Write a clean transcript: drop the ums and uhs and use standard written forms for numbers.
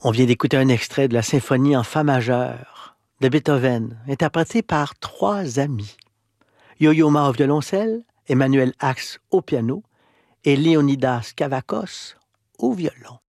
On vient d'écouter un extrait de la symphonie en fa majeur de Beethoven, interprétée par trois amis. Yo-Yo Ma au violoncelle, Emmanuel Ax au piano et Léonidas Kavakos au violon.